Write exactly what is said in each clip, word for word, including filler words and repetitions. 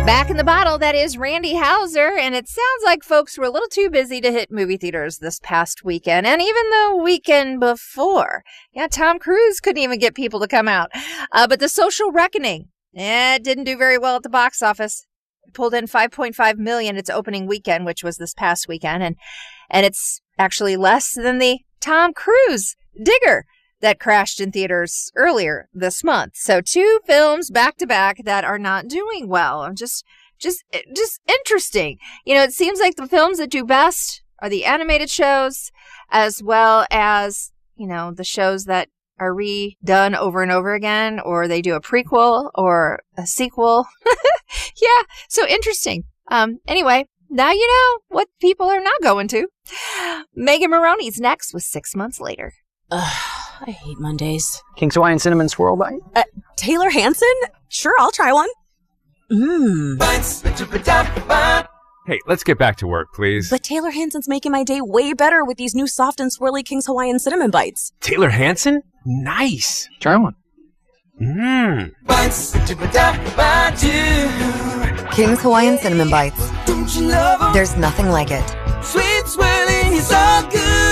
Back in the bottle, that is Randy Houser, and it sounds like folks were a little too busy to hit movie theaters this past weekend, and even the weekend before. Yeah, Tom Cruise couldn't even get people to come out. Uh, but The Social Reckoning, eh, it didn't do very well at the box office. It pulled in five point five million dollars its opening weekend, which was this past weekend, and, and it's actually less than the Tom Cruise Digger that crashed in theaters earlier this month. So two films back to back that are not doing well. I'm just, just, just interesting. You know, it seems like the films that do best are the animated shows, as well as, you know, the shows that are redone over and over again, or they do a prequel or a sequel. Yeah. So interesting. Um, anyway, now you know what people are not going to. Megan Maroney's next with Six Months Later. Ugh. I hate Mondays. King's Hawaiian Cinnamon Swirl Bite? Uh, Taylor Hanson? Sure, I'll try one. Mmm. Hey, let's get back to work, please. But Taylor Hanson's making my day way better with these new soft and swirly King's Hawaiian Cinnamon Bites. Taylor Hanson? Nice. Try one. Mmm. King's Hawaiian Cinnamon Bites. There's nothing like it. Sweet swirling is all good.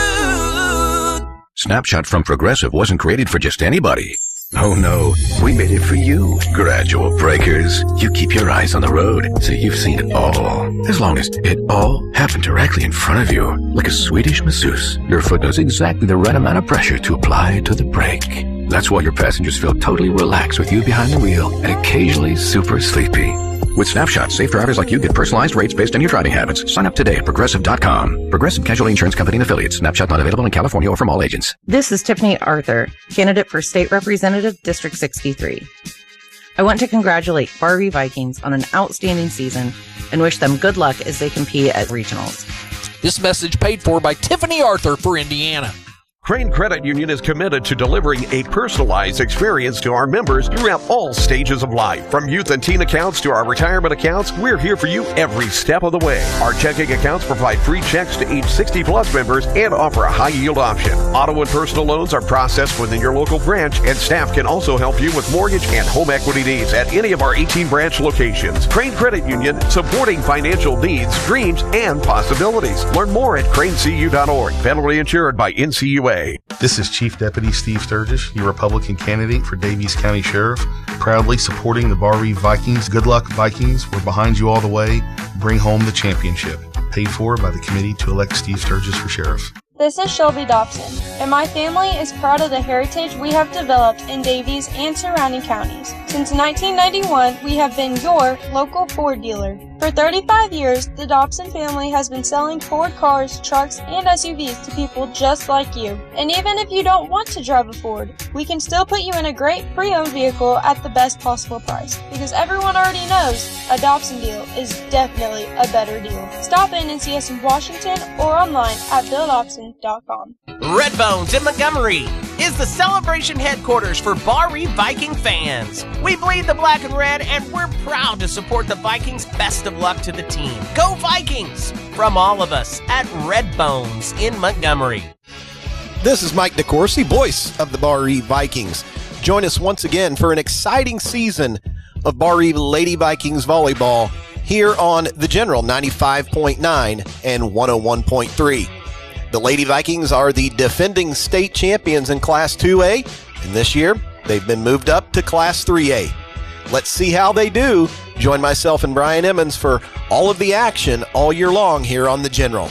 Snapshot from Progressive wasn't created for just anybody. Oh no, we made it for you. Gradual breakers. You keep your eyes on the road, so you've seen it all. As long as it all happened directly in front of you, like a Swedish masseuse, your foot knows exactly the right amount of pressure to apply to the brake. That's why your passengers feel totally relaxed with you behind the wheel and occasionally super sleepy. With Snapshot, safe drivers like you get personalized rates based on your driving habits. Sign up today at Progressive dot com. Progressive Casualty Insurance Company and Affiliates. Snapshot not available in California or from all agents. This is Tiffany Arthur, candidate for State Representative District sixty-three. I want to congratulate Bar-V Vikings on an outstanding season and wish them good luck as they compete at regionals. This message paid for by Tiffany Arthur for Indiana. Crane Credit Union is committed to delivering a personalized experience to our members throughout all stages of life. From youth and teen accounts to our retirement accounts, we're here for you every step of the way. Our checking accounts provide free checks to age sixty plus members and offer a high yield option. Auto and personal loans are processed within your local branch, and staff can also help you with mortgage and home equity needs at any of our eighteen branch locations. Crane Credit Union, supporting financial needs, dreams, and possibilities. Learn more at crane c u dot org. Federally insured by N C U A. This is Chief Deputy Steve Sturgis, your Republican candidate for Daviess County Sheriff, proudly supporting the Bar-V Vikings. Good luck, Vikings. We're behind you all the way. Bring home the championship. Paid for by the committee to elect Steve Sturgis for sheriff. This is Shelby Dobson, and my family is proud of the heritage we have developed in Daviess and surrounding counties. Since nineteen ninety-one, we have been your local Ford dealer. For thirty-five years, the Dobson family has been selling Ford cars, trucks, and S U Vs to people just like you. And even if you don't want to drive a Ford, we can still put you in a great pre-owned vehicle at the best possible price. Because everyone already knows a Dobson deal is definitely a better deal. Stop in and see us in Washington or online at bill dobson dot com. Red Bones in Montgomery is the celebration headquarters for Bar-V Viking fans. We bleed the black and red, and we're proud to support the Vikings. Best of luck to the team. Go Vikings! From all of us at Red Bones in Montgomery. This is Mike DeCourcy, voice of the Bar-V Vikings. Join us once again for an exciting season of Bar-V Lady Vikings volleyball here on The General ninety-five point nine and one oh one point three. The Lady Vikings are the defending state champions in Class two A, and this year they've been moved up to Class three A. Let's see how they do. Join myself and Brian Emmons for all of the action all year long here on The General.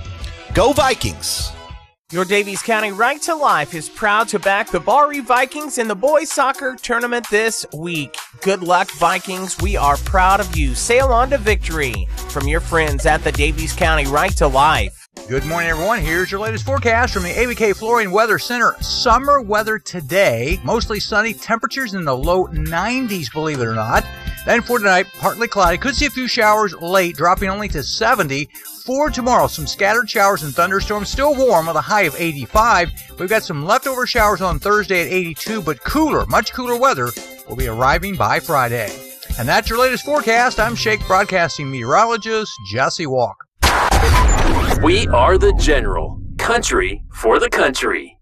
Go Vikings! Your Daviess County Right to Life is proud to back the Bar-V Vikings in the boys soccer tournament this week. Good luck, Vikings. We are proud of you. Sail on to victory from your friends at the Daviess County Right to Life. Good morning, everyone. Here's your latest forecast from the A B K Flooring Weather Center. Summer weather today, mostly sunny, temperatures in the low nineties, believe it or not. Then for tonight, partly cloudy. Could see a few showers late, dropping only to seventy. For tomorrow, some scattered showers and thunderstorms, still warm with a high of eighty-five. We've got some leftover showers on Thursday at eighty-two, but cooler, much cooler weather will be arriving by Friday. And that's your latest forecast. I'm Shake Broadcasting meteorologist Jesse Walker. We are The General, country for the country.